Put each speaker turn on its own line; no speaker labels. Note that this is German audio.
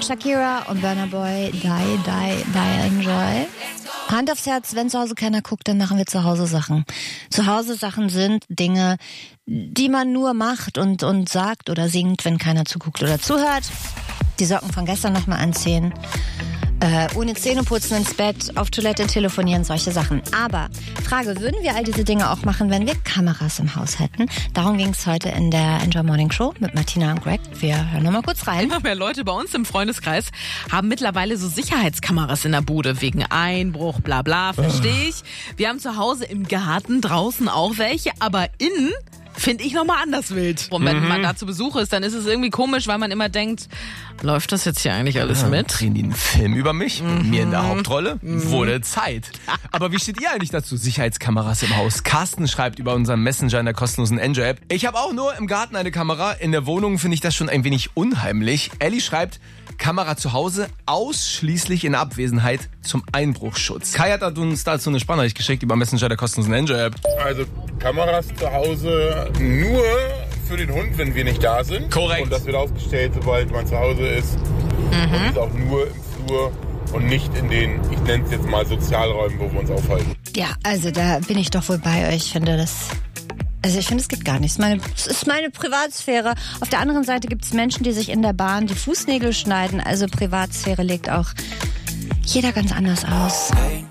Shakira und Burna Boy, Die, Enjoy. Hand aufs Herz, wenn zu Hause keiner guckt, dann machen wir zu Hause Sachen. Zu Hause Sachen sind Dinge, die man nur macht und sagt oder singt, wenn keiner zuguckt oder zuhört. Die Socken von gestern nochmal anziehen. Ohne Zähne putzen ins Bett, auf Toilette telefonieren, solche Sachen. Aber Frage, würden wir all diese Dinge auch machen, wenn wir Kameras im Haus hätten? Darum ging es heute in der Enjoy Morning Show mit Martina und Greg. Wir hören nochmal kurz rein.
Immer mehr Leute bei uns im Freundeskreis haben mittlerweile so Sicherheitskameras in der Bude wegen Einbruch, bla bla, verstehe ich. Wir haben zu Hause im Garten draußen auch welche, aber innen finde ich nochmal anders wild. Und wenn man da zu Besuch ist, dann ist es irgendwie komisch, weil man immer denkt, läuft das jetzt hier eigentlich alles mit?
Drehen die einen Film über mich? Mit mir in der Hauptrolle? Wurde Zeit. Aber wie steht ihr eigentlich dazu? Sicherheitskameras im Haus. Carsten schreibt über unseren Messenger in der kostenlosen Enjoy-App. Ich habe auch nur im Garten eine Kamera. In der Wohnung finde ich das schon ein wenig unheimlich. Ellie schreibt, Kamera zu Hause ausschließlich in Abwesenheit zum Einbruchschutz. Kai hat uns dazu eine Sprachnachricht geschickt über Messenger der kostenlosen Enjoy-App.
Also Kameras zu Hause nur für den Hund, wenn wir nicht da sind.
Korrekt.
Und das wird aufgestellt, sobald man zu Hause ist. Und ist auch nur im Flur und nicht in den, ich nenne es jetzt mal Sozialräumen, wo wir uns aufhalten.
Ja, also da bin ich doch wohl bei euch. Ich finde, es geht gar nicht. Es ist meine Privatsphäre. Auf der anderen Seite gibt es Menschen, die sich in der Bahn die Fußnägel schneiden. Also Privatsphäre legt auch jeder ganz anders aus.